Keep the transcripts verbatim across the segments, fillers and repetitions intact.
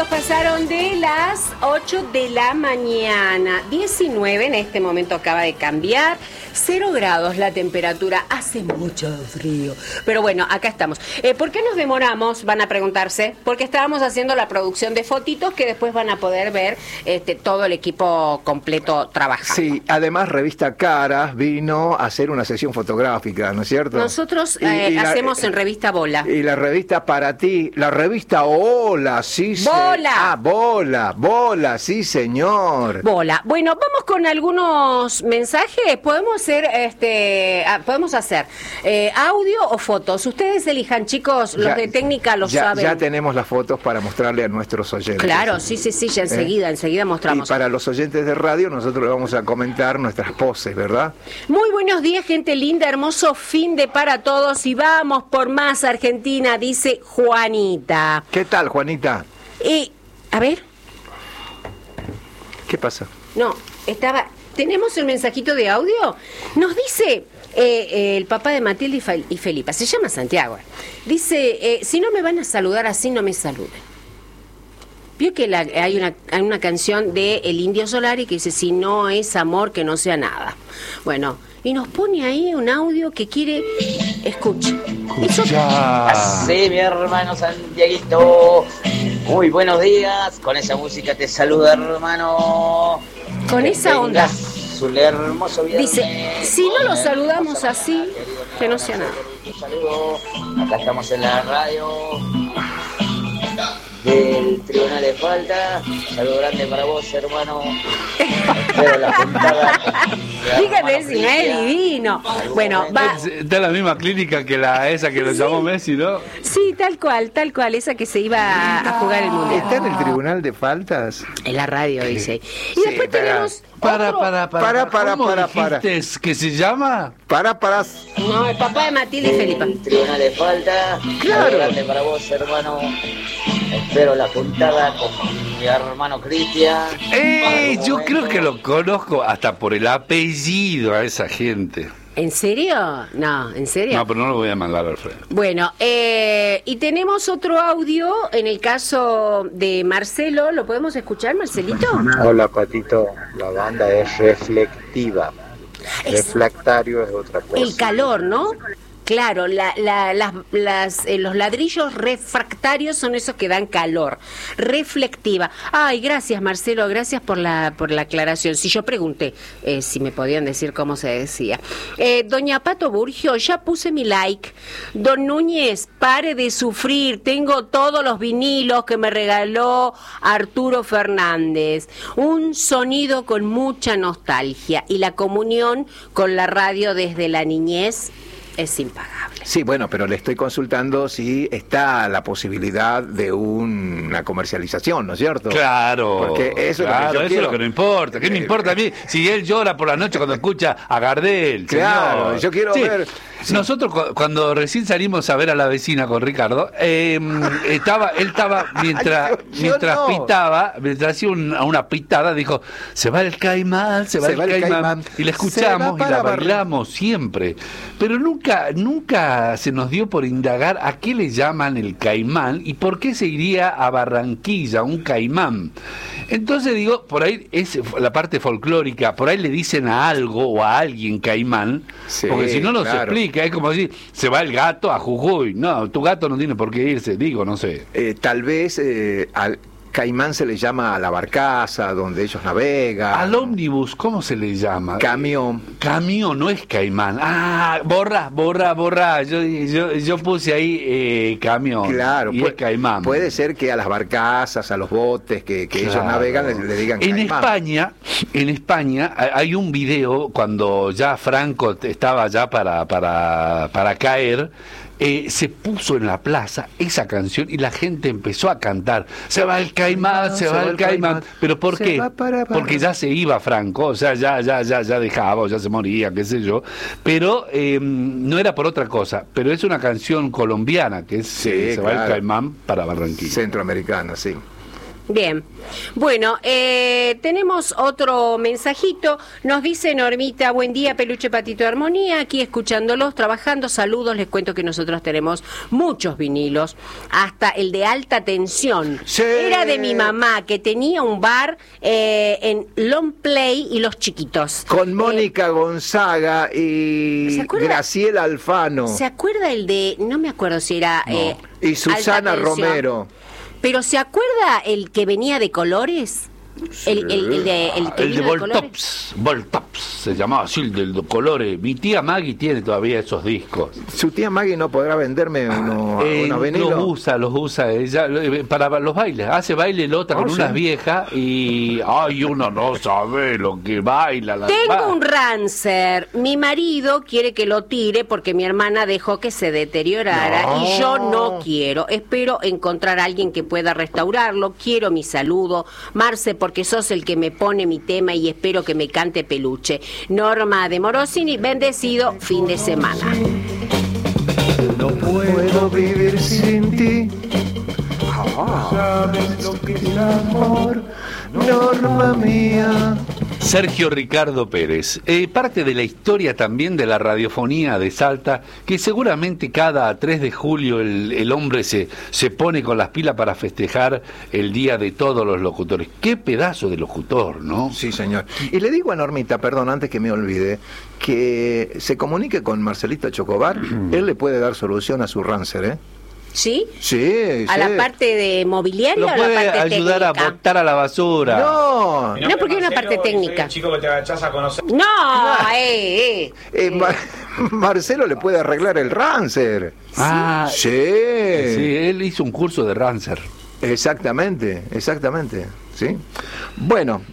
minutos pasaron de las ocho de la mañana. diecinueve en este momento acaba de cambiar. Cero grados la temperatura. Hace mucho frío. Pero bueno, acá estamos. Eh, ¿Por qué nos demoramos? Van a preguntarse. Porque estábamos haciendo la producción de fotitos que después van a poder ver este, todo el equipo completo trabajando. Sí, además Revista Caras vino a hacer una sesión fotográfica, ¿no es cierto? Nosotros eh, y, y hacemos la, en Revista Bola. Y la revista para ti, la revista Hola, sí. Bola. Se, ah, Bola, Bola, sí señor. Bola. Bueno, vamos con algunos mensajes. Podemos hacer, este, ah, podemos hacer eh, audio o fotos. Ustedes elijan, chicos, los ya, de técnica lo ya, saben. Ya tenemos las fotos para mostrarle a nuestros oyentes. Claro, sí, sí, sí, ya enseguida, ¿Eh? enseguida mostramos. Y para los oyentes de radio, nosotros le vamos a comentar nuestras poses, ¿verdad? Muy buenos días, gente linda, hermoso fin de para todos y vamos por más Argentina, dice Juanita. ¿Qué tal, Juanita? Y, a ver. ¿Qué pasa? No, estaba... ¿Tenemos el mensajito de audio? Nos dice eh, eh, el papá de Matilde y, Fe, y Felipa, se llama Santiago. Dice, eh, si no me van a saludar así, no me saluden. Vio que la, hay, una, hay una canción de El Indio Solari que dice, si no es amor, que no sea nada. Bueno, y nos pone ahí un audio que quiere... Escucha. Escucha. Sí, mi hermano Santiaguito. Muy buenos días. Con esa música te saluda, hermano. Con esa onda. Un hermoso viernes. Dice, si no lo saludamos así, que no sea nada. Un saludo. Acá estamos en la radio del Tribunal de Falta. Un saludo grande para vos, hermano. Espero la puntada. Fíjate si no es divino. Bueno, va. Está en la misma clínica que la esa que lo llamó sí. Messi, ¿no? Sí, tal cual, tal cual, esa que se iba a jugar el mundial. ¿Está en el Tribunal de Faltas? En la radio, dice. Y sí, después para, tenemos. Para, otro... para, para, para, para, ¿Cómo para, para. dijiste que se llama? Para, para. No, el papá de Matilde y Felipa. Tribunal de Falta. Claro. Grande para vos, hermano. Espero la puntada con mi hermano Cristian. ¡Eh! Yo creo que lo conozco hasta por el apellido a esa gente. ¿En serio? No, ¿en serio? No, pero no lo voy a mandar al frente. Bueno, eh, y tenemos otro audio en el caso de Marcelo. ¿Lo podemos escuchar, Marcelito? Hola, Patito. La banda es reflectiva. Es refractario es otra cosa. El calor, ¿no? Claro, la, la, las, las, eh, los ladrillos refractarios son esos que dan calor. Reflectiva. Ay, gracias, Marcelo, gracias por la por la aclaración. Si yo pregunté eh, si me podían decir cómo se decía. Eh, Doña Pato Burgio, ya puse mi like. Don Núñez, pare de sufrir. Tengo todos los vinilos que me regaló Arturo Fernández. Un sonido con mucha nostalgia y la comunión con la radio desde la niñez es impagable. Sí, bueno, pero le estoy consultando si está la posibilidad de una comercialización, ¿no es cierto? Claro, porque eso, claro, es, lo que yo eso quiero. es lo que no importa. ¿Qué me importa a mí si él llora por la noche cuando escucha a Gardel? Claro, señor. yo quiero sí. ver. Sí. Nosotros cu- cuando recién salimos a ver a la vecina con Ricardo, eh, estaba, él estaba mientras, yo, yo mientras no. pitaba, mientras hacía un, una pitada, dijo, se va el caimán, se va, se el, va el caimán. caimán, y la escuchamos y la Barranquilla. bailamos siempre. Pero nunca, nunca se nos dio por indagar a qué le llaman el caimán y por qué se iría a Barranquilla, un caimán. Entonces digo, por ahí es la parte folclórica, por ahí le dicen a algo o a alguien caimán, sí, porque si no, no claro. se explica, es como decir, se va el gato a Jujuy. No, tu gato no tiene por qué irse, digo, no sé. Eh, tal vez eh, al caimán se le llama a la barcaza donde ellos navegan. Al ómnibus, ¿cómo se le llama? Camión. Camión, no es caimán. Ah, borra, borra, borra. Yo, yo, yo puse ahí eh, camión. Claro, y puede, es caimán. puede ser que a las barcazas, a los botes que, que Claro. ellos navegan le, le digan En caimán. España, en España hay un video cuando ya Franco estaba ya para, para, para caer. Eh, se puso en la plaza esa canción y la gente empezó a cantar, se va el caimán, se, se va el caimán. caimán. ¿Pero por se qué? Para, para. Porque ya se iba Franco, o sea, ya, ya, ya, ya dejaba, o ya se moría, qué sé yo. Pero eh, no era por otra cosa, pero es una canción colombiana que es sí, eh, se claro. va el caimán para Barranquilla. Centroamericana, sí. Bien. Bueno, eh, tenemos otro mensajito. Nos dice Normita, buen día, Peluche Patito de Armonía, aquí escuchándolos, trabajando, saludos. Les cuento que nosotros tenemos muchos vinilos, hasta el de alta tensión. Sí. Era de mi mamá, que tenía un bar eh, en Long Play y Los Chiquitos. Con Mónica eh, Gonzaga y Graciela Alfano. ¿Se acuerda el de, no me acuerdo si era... No. Eh, y Susana Romero. Pero ¿se acuerda el que venía de colores? El, el, el de, el que el de vino de Voltops, Voltops, se llamaba así, el de colores. Mi tía Maggie tiene todavía esos discos. Su tía Maggie no podrá venderme uno, eh, unos vinilos. Los usa, los usa ella para los bailes. Hace baile lota con oh, unas sí. viejas y ay, uno no sabe lo que baila. La Tengo va. un Rancer. Mi marido quiere que lo tire porque mi hermana dejó que se deteriorara No. y yo no quiero. Espero encontrar a alguien que pueda restaurarlo. Quiero mi saludo, Marce, porque sos el que me pone mi tema y espero que me cante Peluche. Norma de Morosini, bendecido fin de semana. No puedo vivir sin ti. Sabes lo que es amor, Norma mía. Sergio Ricardo Pérez, eh, parte de la historia también de la radiofonía de Salta, que seguramente cada tres de julio el, el hombre se, se pone con las pilas para festejar el día de todos los locutores. Qué pedazo de locutor, ¿no? Sí, señor. Y le digo a Normita, perdón, antes que me olvide, que se comunique con Marcelito Chocobar, él le puede dar solución a su Rancer, ¿eh? ¿Sí? Sí, ¿A sí. la parte de mobiliario Lo o a la puede parte ayudar técnica? a botar a la basura. No, No, porque hay una parte técnica. El chico que te agachás a conocer. No, eh, eh. eh, Ma- Marcelo le puede arreglar el Rancer. Ah, Sí. sí, él hizo un curso de Rancer. Exactamente, exactamente, ¿sí? Bueno,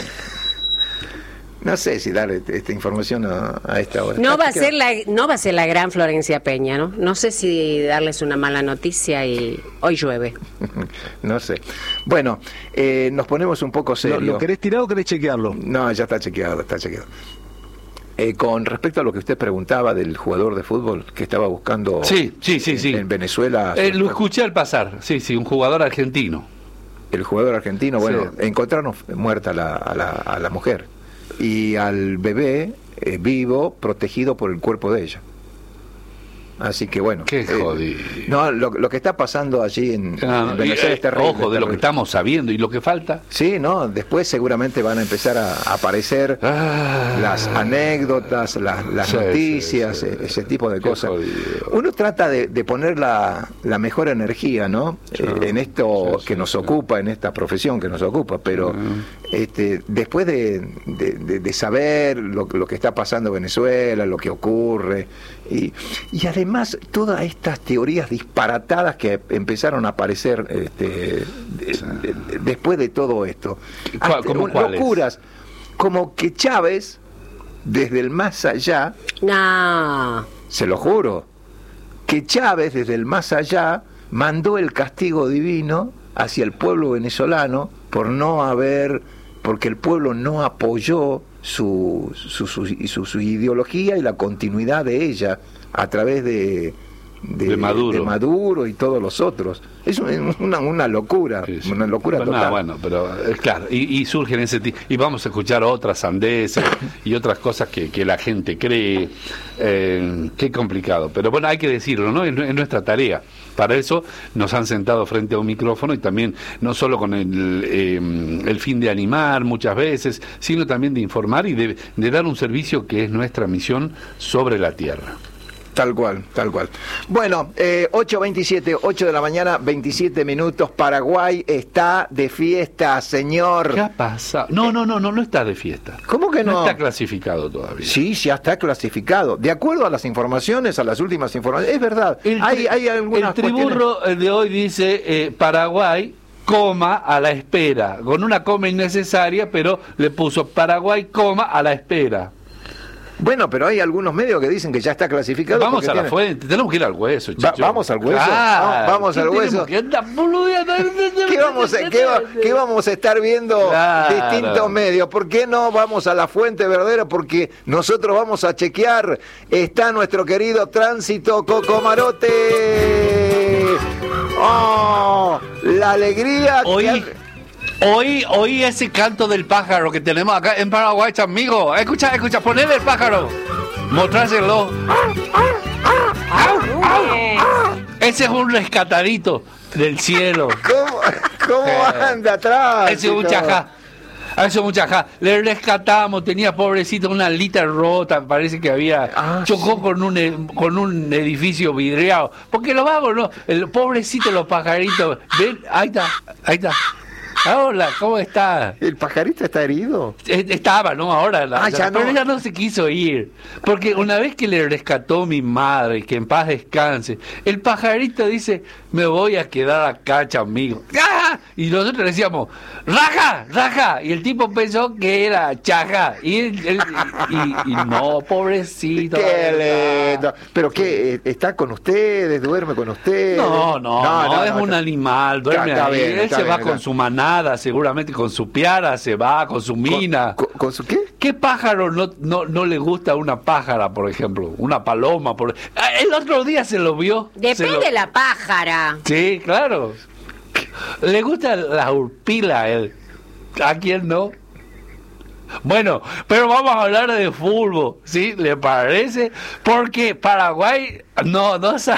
no sé si dar este- esta información a, a esta hora. No va a Así ser que- la no va a ser la gran Florencia Peña, ¿no? No sé si darles una mala noticia y hoy llueve. No sé. Bueno, eh, nos ponemos un poco ¿Lo, serios. lo querés tirar o querés chequearlo? No, ya está chequeado, está chequeado. Eh, con respecto a lo que usted preguntaba del jugador de fútbol que estaba buscando Sí, sí, sí, en, sí. en Venezuela, Eh, lo escuché al pasar, sí, sí, un jugador argentino. el jugador argentino, bueno, Sí. encontraron muerta a la, a la, a la mujer y al bebé eh, vivo, protegido por el cuerpo de ella. Así que bueno. Qué eh, jodido. no, lo, lo que está pasando allí en, Ah, en y, Venezuela eh, es terrible. ojo, de lo que terrible. estamos sabiendo y lo que falta. Sí, no, después seguramente van a empezar a, a aparecer Ah, las anécdotas, las, las sí, noticias, sí, sí. eh, ese tipo de Qué cosas. jodido. Uno trata de, de poner la, la mejor energía, ¿no? Sí. Eh, en esto Sí, que sí, nos sí. ocupa, en esta profesión que nos ocupa, pero este, después de, de- de- de saber lo, lo que está pasando en Venezuela, lo que ocurre, y, y además todas estas teorías disparatadas que empezaron a aparecer este, de- de- de- después de todo esto. ¿Cuál- Hasta cómo un- cuáles? locuras, como que Chávez, desde el más allá, No. se lo juro, que Chávez desde el más allá mandó el castigo divino hacia el pueblo venezolano por no haber, porque el pueblo no apoyó su, su, su, su- su ideología y la continuidad de ella a través de, De Maduro. de Maduro y todos los otros. Es un- una, una locura, Sí, sí. una locura Bueno, total. no, bueno, pero es claro, y, y surgen ese tipo, y vamos a escuchar otras sandeces y otras cosas que, que la gente cree, eh, qué complicado, pero bueno, hay que decirlo, ¿no? Es, es nuestra tarea. Para eso nos han sentado frente a un micrófono y también no solo con el, eh, el fin de animar muchas veces, sino también de informar y de, de dar un servicio que es nuestra misión sobre la tierra. Tal cual, tal cual. Bueno, eh, ocho veintisiete, ocho de la mañana, veintisiete minutos. Paraguay está de fiesta, señor. ¿Qué ha pasado? No, no, no, no, no está de fiesta. ¿Cómo que no? No está clasificado todavía. Sí, ya está clasificado. De acuerdo a las informaciones, a las últimas informaciones, es verdad. El, hay, tri- hay algunas el triburro cuestiones- de hoy dice eh, Paraguay, coma, a la espera, con una coma innecesaria, pero le puso Paraguay, coma, a la espera. Bueno, pero hay algunos medios que dicen que ya está clasificado. Vamos porque a la tiene- fuente, tenemos que ir al hueso, Va- Chicho. vamos al hueso, Claro. vamos- vamos ¿Qué al tenemos hueso. que andar boludeando? ¿Qué vamos, a, qué, va- qué vamos a estar viendo Claro. distintos medios? ¿Por qué no vamos a la fuente verdadera? Porque nosotros vamos a chequear. Está nuestro querido Tránsito Cocomarote. ¡Oh! La alegría Hoy, que ha- Oí, oí ese canto del pájaro que tenemos acá en Paraguay, amigo. Escucha, escucha, ponele el pájaro. Mostráselo. Ese es un rescatadito del cielo. ¿Cómo, cómo Eh, anda atrás? Ese es un chajá. Ese es un chajá. Le rescatamos, tenía pobrecito una alita rota, parece que había Ah, chocó sí. con un e- con un edificio vidriado. Porque lo vamos, ¿no? El pobrecito, los pajaritos. Ven, ahí está, ahí está. Hola, ¿cómo está? ¿El pajarito está herido? Eh, Estaba, ¿no? Ahora, la- Ah, ya pero no. ella no se quiso ir. Porque una vez que le rescató mi madre, que en paz descanse, el pajarito dice, me voy a quedar acá, amigo. ¡Ah! Y nosotros le decíamos, raja, raja. Y el tipo pensó que era chaja. Y, él- él- y, y no, pobrecito. la Qué verdad. lindo. ¿Pero qué? ¿Está con ustedes? ¿Duerme con ustedes? No, no, no, es un animal, duerme Está ahí. bien, Él está se bien, va con está. su manada, seguramente con su piara, se va, con su mina. ¿Con, con- con su qué? ¿Qué pájaro no, no, no le gusta una pájara, por ejemplo? Una paloma. Por... Ah, el otro día se lo vio. se Depende lo- de la pájara. Sí, claro. Le gusta la urpila a él. ¿A quién no? Bueno, pero vamos a hablar de fútbol, ¿sí? ¿Le parece? Porque Paraguay no, no sabe.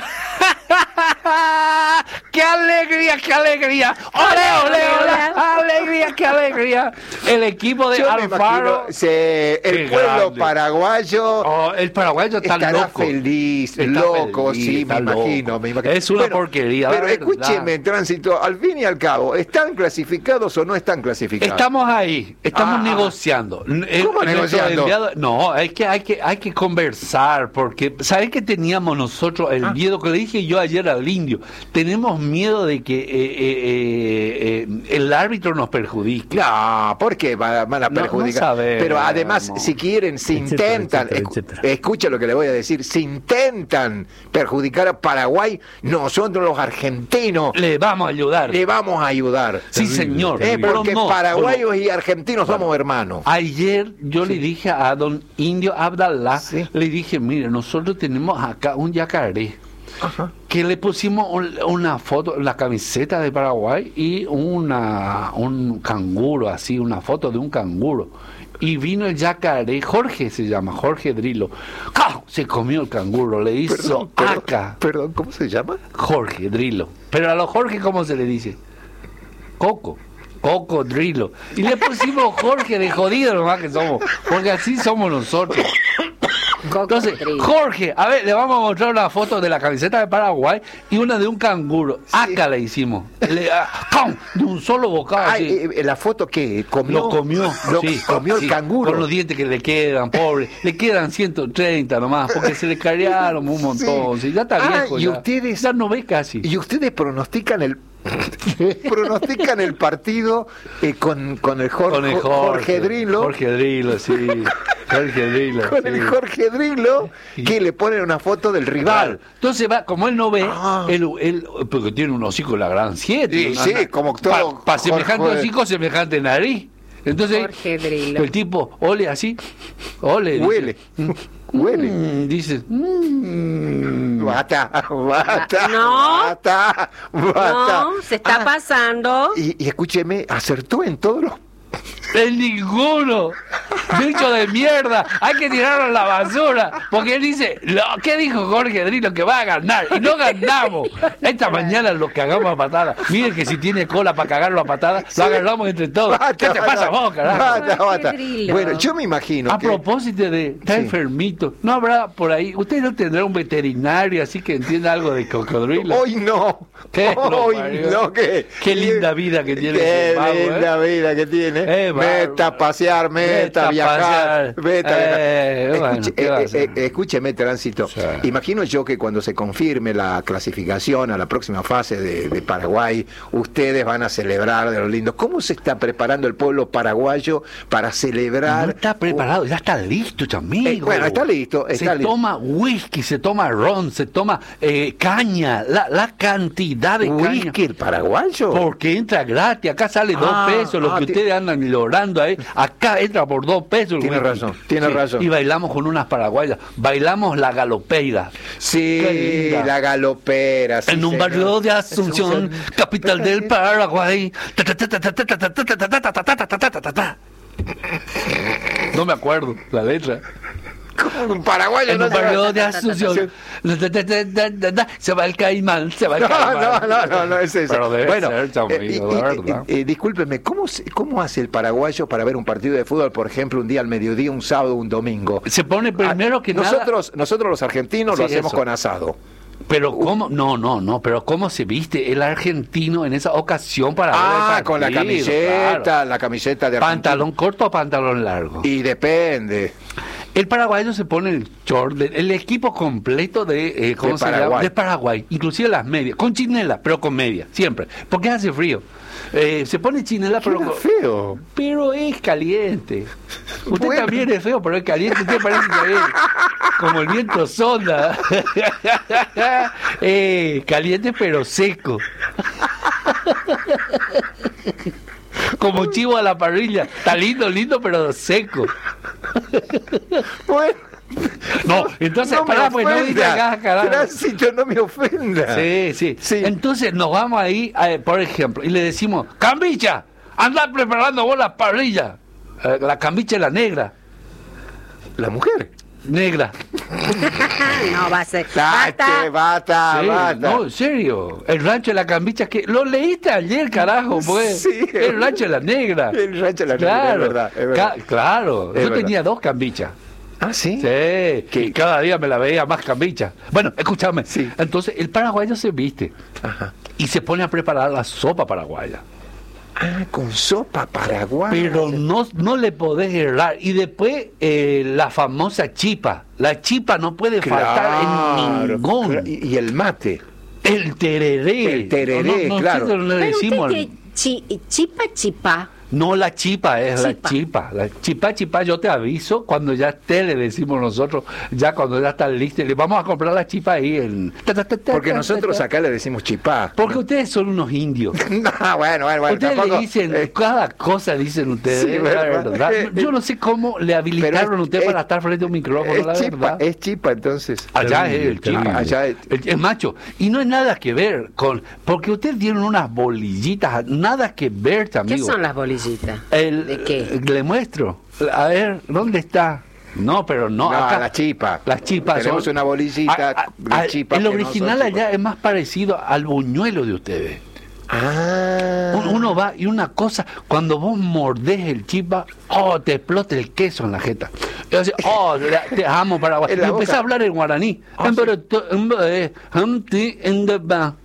¡Qué alegría, qué alegría! ¡Ole, ole, ole! ¡Alegría, qué alegría! El equipo de Yo me Alfaro. imagino, se- el Qué pueblo grande. paraguayo Oh, el paraguayo está estará loco. feliz, Está loco, feliz, sí, está me imagino, loco. me imagino. Es una porquería, la Pero verdad. escúcheme, Tránsito, al fin y al cabo, ¿están clasificados o no están clasificados? Estamos ahí, estamos Ah. negociando. N- el- ¿Cómo nuestro negociando? enviado- no, hay que, hay que, hay que conversar, porque ¿sabés qué teníamos nosotros? El Ah. miedo que le dije yo ayer al indio. Tenemos miedo de que eh, eh, eh, el árbitro nos perjudique. No, ¿por qué van, van a No, perjudicar? no sabemos. Pero además, si quieren, si Etcétera, intentan, etcétera, escu- etcétera. escucha lo que le voy a decir, si intentan perjudicar a Paraguay, nosotros los argentinos Le vamos a ayudar. le vamos a ayudar. Sí, señor. Eh, Pero porque no, paraguayos y argentinos somos hermanos. Ayer yo le dije a don Indio Abdalá, Sí. le dije, mire, nosotros tenemos acá un yacaré, Ajá. que le pusimos un- una foto, la camiseta de Paraguay y una un canguro, así, una foto de un canguro. Y vino el yacaré, Jorge se llama, Jorge Drilo. ¡Cau! Se comió el canguro, le hizo Perdón, perdón, acá. perdón, ¿cómo se llama? Jorge Drilo. Pero a los Jorge, ¿cómo se le dice? Coco. Coco Drilo. Y le pusimos Jorge de jodido nomás que somos. Porque así somos nosotros. Entonces, Jorge, a ver, le vamos a mostrar una foto de la camiseta de Paraguay y una de un canguro. Acá le hicimos. Le, ah, ¡pum! De un solo bocado. Ay, así. eh, la foto que comió. Lo comió, Lo sí, comió sí, el canguro. Con los dientes que le quedan, pobre. Le quedan ciento treinta nomás, porque se le carearon un montón. Sí. Sí, ya está Ah, viejo. y ya. ustedes- Ya no ve casi. Y ustedes pronostican el pronostican el partido eh, con, con el Jorge, Con el Jorge, Jorge Drilo. Jorge Drilo, sí. Jorge Drilo. Con sí. el Jorge Drilo, que le ponen una foto del rival. Entonces va, como él no ve, Ah. él, él, porque tiene un hocico la gran siete. Sí, sí, como todo Para semejante Jorge- hocico, semejante nariz. Entonces, Jorge Drilo. el tipo ole así, ole. dice, Huele. Huele. mm, dice, mm, Bata, bata, No. bata, bata. No, se está Ah, pasando. Y, y escúcheme, acertó en todos los. en ninguno. Bicho de mierda, hay que tirarlo a la basura. Porque él dice, lo, ¿qué dijo Jorge Drilo? Que va a ganar. Y no ganamos. Esta mañana lo cagamos a patada. Miren que si tiene cola para cagarlo a patada, lo agarramos entre todos. Bata, ¿Qué te bata, pasa vos, carajo? bata, Jorge bata. Drilo. Bueno, yo me imagino A que. propósito de está Sí. enfermito, ¿no habrá por ahí? ¿Usted no tendrá un veterinario así que entienda algo de cocodrilo? Hoy no. ¿Qué? Hoy Lo parió. no, que. Qué linda vida que tiene Qué ese vago, ¿eh? linda vida que tiene. Eh, meta a bárbaro. pasear, meta Meta a a viajar. pasear. Meta a viajar. Eh, bueno, Escuche- ¿qué va a eh, hacer? eh, escúcheme, Tránsito. Sí. Imagino yo que cuando se confirme la clasificación a la próxima fase de, de Paraguay, ustedes van a celebrar de lo lindo. ¿Cómo se está preparando el pueblo paraguayo para celebrar? No está preparado, ya está listo, chamigo. Eh, bueno, está listo, está se listo. toma whisky, se toma ron, se toma eh, caña, la, la cantidad de caña. ¿Whisky el paraguayo? Porque entra gratis, acá sale dos Ah, pesos, lo ah, que te- ustedes andan logrando ahí, acá entra por dos dos pesos. Tiene razón, tiene sí. razón. Y bailamos con unas paraguayas. Bailamos la galopeira. Sí, la galopera. Sí, en un señor. barrio de Asunción, capital del Paraguay. No me acuerdo la letra. Un paraguayo, en no un se va- barrio de Asunción. Se va el caimán, se va el No, caimán. no, no, no, no es eso. Pero debe bueno, ser, chamo, eh, y- de y- verdad. eh, eh, discúlpeme, ¿cómo, se- ¿cómo hace el paraguayo para ver un partido de fútbol, por ejemplo, un día al mediodía, un sábado, un domingo? Se pone primero que nada. nosotros, nosotros los argentinos lo Sí, hacemos eso. con asado. Pero cómo, no, no, no, pero cómo se viste el argentino en esa ocasión para ver el Ah, partido, con la camiseta, claro. la camiseta de Argentina. Pantalón corto o pantalón largo. Y depende. El paraguayo se pone el short, de- el equipo completo de, eh, ¿cómo De se llama? Paraguay. De Paraguay, inclusive las medias, con chinela, pero con media, siempre, porque hace frío. Eh, se pone chinela, pero Queda con- feo. pero es caliente. Usted Bueno. también es feo, pero es caliente. Usted parece que es como el viento sonda. eh, caliente pero seco. Como chivo a la parrilla. Está lindo, lindo, pero seco. Bueno, No, entonces, no me pará, pues no ofenda. digas acá, carajo. Tránsito, no me ofenda. Sí, sí, Sí. Entonces nos vamos ahí, eh, por ejemplo, y le decimos, cambicha, anda preparando vos la parrilla. Eh, la cambicha es la negra. La mujer. Negra. No, va a ser. Tache, Basta. bata, Sí, bata. no, en serio. El rancho de la cambicha, que lo leíste ayer, carajo, pues. Sí. El rancho de la negra. El rancho de la negra, Claro, es verdad, es verdad. Ca- claro. Es Yo verdad. tenía dos cambichas. Ah, sí. Sí, y cada día me la veía más cambicha. Bueno, escúchame. Sí. Entonces, el paraguayo se viste Ajá. y se pone a preparar la sopa paraguaya. Ah, con sopa paraguaya. Pero no, no le podés errar. Y después, eh, la famosa chipa. La chipa no puede faltar en Claro, ningún. claro. Y, y el mate. El tereré. El tereré, no, no, claro. nosotros le Pero decimos. usted que chi- chipa chipa. No, la chipa es Chipa. la chipa. La chipa, chipa, yo te aviso cuando ya esté, le decimos nosotros, ya cuando ya está listo, le vamos a comprar la chipa ahí en... Porque nosotros acá le decimos chipá. Porque ustedes son unos indios. No, bueno, bueno, bueno. Ustedes tampoco- le dicen, eh, cada cosa dicen ustedes, Sí, la ¿verdad? verdad. Eh, Yo no sé cómo le habilitaron pero a es- usted es- para estar frente a un micrófono, es la chipa, verdad. es chipa entonces. Allá es el Terrible. chipa. Allá es- El- es macho. Y no hay nada que ver con... Porque ustedes tienen unas bolillitas, nada que ver, ¿Qué amigo. son las bolillitas? El- ¿De qué? Le muestro. A ver, ¿dónde está? No, pero no. No, acá, la chipa. Las chipas. Tenemos son- una bolillita a- a- de a- chipa El que no original son allá chipas. es más parecido al buñuelo de ustedes. Ah. Un- Uno va y una cosa, cuando vos mordés el chipa, oh, te explota el queso en la jeta. Y así, oh, la- te amo Paraguay. En Y la empecé boca. a hablar en guaraní. Ah, sí. Pero to- eh, humti en the ba.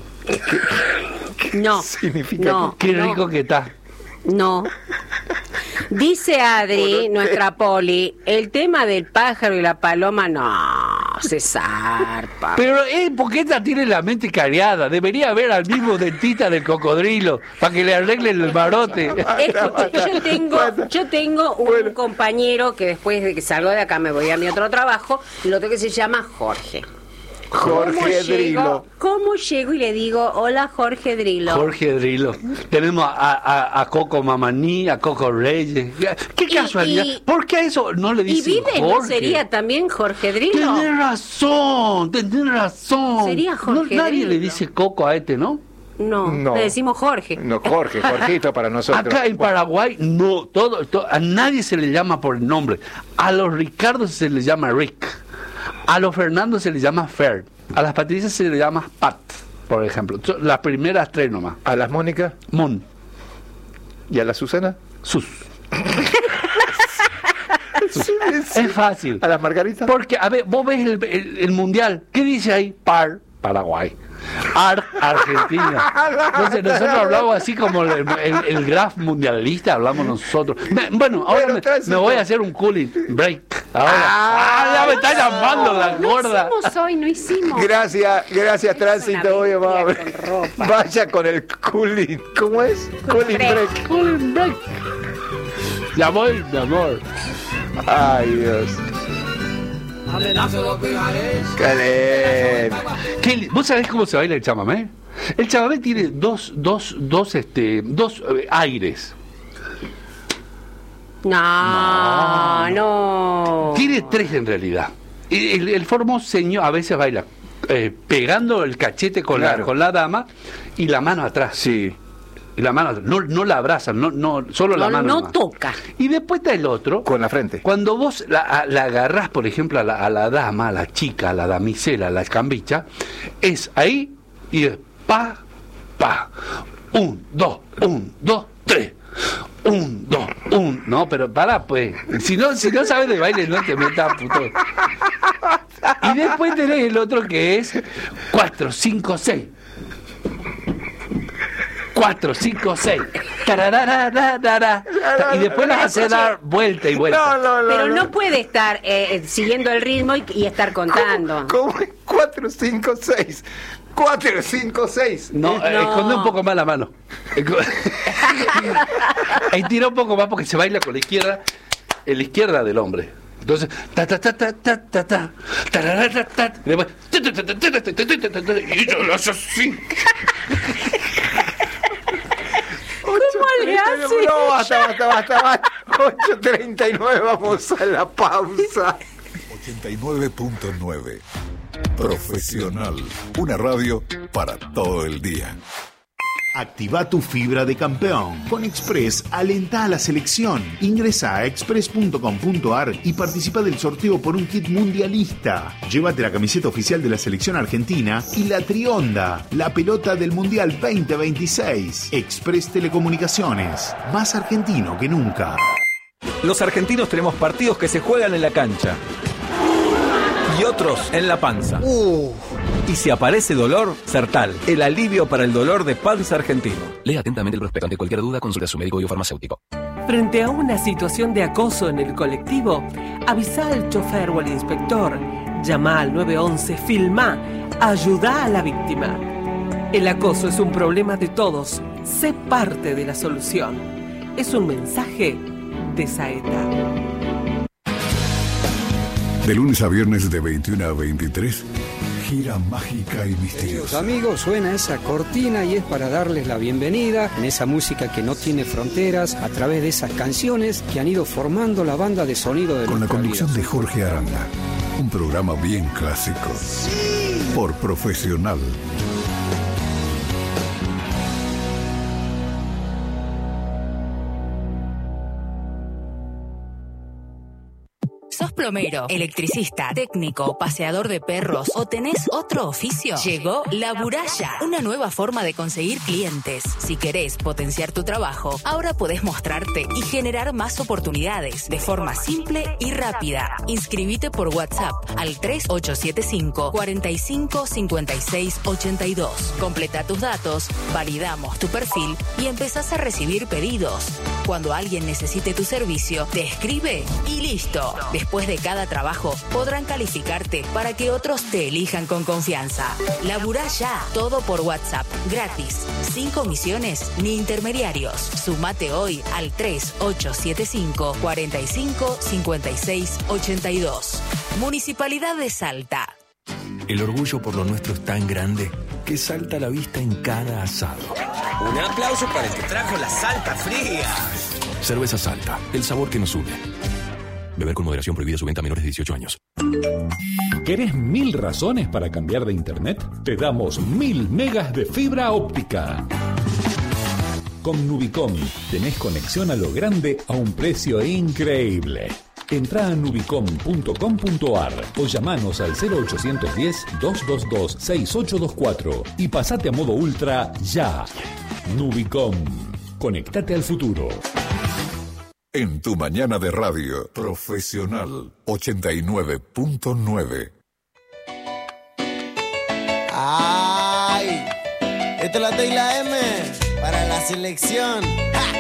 No. significa No. Qué no, rico que está. No. Dice Adri, nuestra poli, el tema del pájaro y la paloma, no, se zarpa. Pero eh, porque esta tiene la mente cariada. Debería ver al mismo dentista del cocodrilo para que le arreglen el barote. Escuche, yo tengo, basta. yo tengo un Bueno. compañero que después de que salgo de acá me voy a mi otro trabajo, y lo otro que se llama Jorge. ¿Cómo Jorge llego- Drilo. ¿Cómo llego y le digo, hola Jorge Drilo? Jorge Drilo. Tenemos a, a, a Coco Mamaní, a Coco Reyes. Qué Y- casualidad. y- ¿Por qué a eso no le ¿Y dicen vive no Jorge? sería también Jorge Drilo? Tenés razón, tenés razón. Sería Jorge No, nadie Drilo. le dice Coco a este, ¿no? No, No. le decimos Jorge. No, Jorge, Jorgito para nosotros. Acá en Paraguay, no, todo, to- a nadie se le llama por el nombre. A los Ricardo se les llama Rick. A los Fernando se les llama Fer. A las Patricias se les llama Pat, por ejemplo. So- Las primeras tres nomás. A las Mónica Mon, y a la Susana. Sus. Sí, sí. Es fácil. A las Margaritas. Porque, a ver, vos ves el, el- el mundial. ¿Qué dice ahí? Par, Paraguay. Ar, Argentina. Entonces nosotros hablamos así como el, el, el graph mundialista, hablamos nosotros. Me- bueno, ahora Bueno, me, tránsito. me voy a hacer un cooling break. Ahora. Ah, Ah, ya me está llamando la no gorda. hicimos hoy, no hicimos. Gracias, gracias, Es Tránsito. una Oye, va, bestia con ropa. vaya con el cooling. ¿Cómo es? Cooling break. break. Cooling break. Ya voy, mi amor. Ay, Dios. Qué ¿Qué li- ¿Vos sabés cómo se baila el chamamé? El chamamé tiene dos, dos, dos, este, dos eh, aires. No, no. no. Tiene tres en realidad. El, el formoseño a veces baila eh, pegando el cachete con, claro. la, con la dama y la mano atrás. Sí. Y la mano, no, no la abrazan, no, no, solo la no, mano. No nomás. toca. Y después está el otro. Con la frente. Cuando vos la, la agarrás, por ejemplo, a la, a la dama, a la chica, a la damisela, a la escambicha, es ahí y es pa, pa. Un, dos, un, dos, tres. Un, dos, un. No, pero pará, pues. Si no, si no sabes de baile, no te metas, puto. Y después tenés el otro que es cuatro, cinco, seis. cuatro, cinco, seis. Y después las hace dar vuelta y vuelta. No, no, no, Pero no, no puede estar eh, siguiendo el ritmo y, y estar contando. ¿Cómo, cómo es? cuatro, cinco, seis. cuatro, cinco, seis. No, no. Eh, esconde un poco más la mano. Ahí tira un poco más porque se baila con la izquierda, en la izquierda del hombre. Entonces, ta ta ta ta ta ta ta ta ta ta y después y yo lo hago así. ¿Cómo le hace? No, basta, basta, basta, basta. ocho treinta y nueve, vamos a la pausa. ochenta y nueve punto nueve. Profesional. Una radio para todo el día. Activa tu fibra de campeón. Con Express, alentá a la selección. Ingresa a express punto com punto a r y participa del sorteo por un kit mundialista. Llévate la camiseta oficial de la selección argentina y la Trionda, la pelota del Mundial veinte veintiséis. Express Telecomunicaciones, más argentino que nunca. Los argentinos tenemos partidos que se juegan en la cancha y otros en la panza. Uh. Y si aparece dolor, Sertal, el alivio para el dolor de panza argentino. Lea atentamente el prospecto. Ante cualquier duda, consulte a su médico y o farmacéutico. Frente a una situación de acoso en el colectivo, avisa al chofer o al inspector. Llama al nueve once, filmá, ayuda a la víctima. El acoso es un problema de todos. Sé parte de la solución. Es un mensaje de Saeta. De lunes a viernes de veintiuno a veintitrés, gira mágica y misteriosa. Queridos amigos, suena esa cortina y es para darles la bienvenida en esa música que no tiene fronteras, a través de esas canciones que han ido formando la banda de sonido de con la conducción vida. de Jorge Aranda. Un programa bien clásico. Sí. Por Profesional. ¿Sos plomero, electricista, técnico, paseador de perros o tenés otro oficio? Llegó La Buralla, una nueva forma de conseguir clientes. Si querés potenciar tu trabajo, ahora podés mostrarte y generar más oportunidades de forma simple y rápida. Inscribite por WhatsApp al tres ocho siete cinco, cuatro cinco, cinco seis ocho dos. Completa tus datos, validamos tu perfil y empezás a recibir pedidos. Cuando alguien necesite tu servicio, te escribe y listo. Después de cada trabajo, podrán calificarte para que otros te elijan con confianza. Laburá ya, todo por WhatsApp, gratis, sin comisiones ni intermediarios. Sumate hoy al tres ocho siete cinco, cuatro cinco, cinco seis ocho dos. Municipalidad de Salta. El orgullo por lo nuestro es tan grande que salta a la vista en cada asado. Un aplauso para el que trajo la Salta fría. Cerveza Salta, el sabor que nos une. Beber con moderación, prohibida su venta a menores de dieciocho años. ¿Querés mil razones para cambiar de internet? Te damos mil megas de fibra óptica. Con Nubicom tenés conexión a lo grande a un precio increíble. Entrá a nubicom punto com punto a r o llamanos al cero ochocientos diez, doscientos veintidós, sesenta y ocho veinticuatro y pasate a modo ultra ya. Nubicom. Conectate al futuro. En tu mañana de radio, Profesional ochenta y nueve punto nueve. ¡Ay! Esta es la T y la M para la selección. ¡Ja!